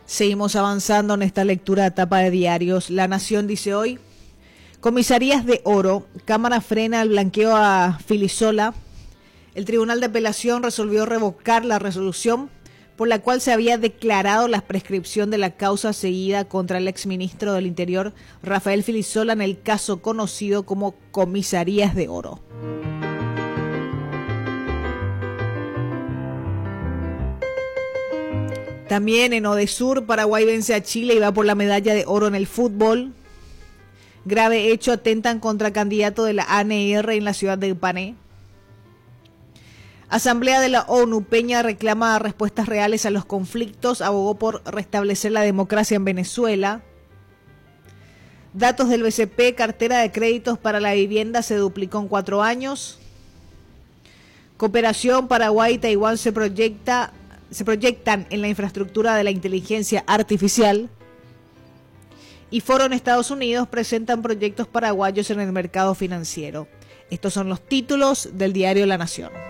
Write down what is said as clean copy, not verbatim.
Seguimos avanzando en esta lectura de tapa de diarios. La Nación dice hoy: comisarías de oro, Cámara frena el blanqueo a Filisola. El Tribunal de Apelación resolvió revocar la resolución por la cual se había declarado la prescripción de la causa seguida contra el exministro del Interior, Rafael Filisola, en el caso conocido como Comisarías de Oro. También en Odesur, Paraguay vence a Chile y va por la medalla de oro en el fútbol. Grave hecho, atentan contra candidato de la ANR en la ciudad de Pané. Asamblea de la ONU, Peña reclama respuestas reales a los conflictos, abogó por restablecer la democracia en Venezuela. Datos del BCP, cartera de créditos para la vivienda se duplicó en 4 años. Cooperación Paraguay y Taiwán se proyectan en la infraestructura de la inteligencia artificial. Y Foro en Estados Unidos presentan proyectos paraguayos en el mercado financiero. Estos son los títulos del diario La Nación.